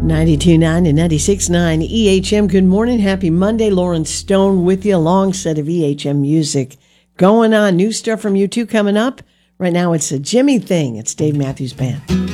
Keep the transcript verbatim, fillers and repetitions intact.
ninety-two point nine and ninety-six point nine E H M. Good morning. Happy Monday. Lauren Stone with you. A long set of E H M music going on. New stuff from U two coming up. Right now it's a Jimmy Thing. It's Dave Matthews Band.